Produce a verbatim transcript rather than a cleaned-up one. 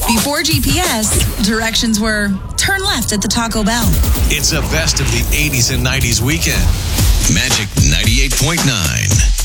Before G P S, directions were turn left at the Taco Bell. It's a best of the eighties and nineties weekend. Magic ninety-eight point nine.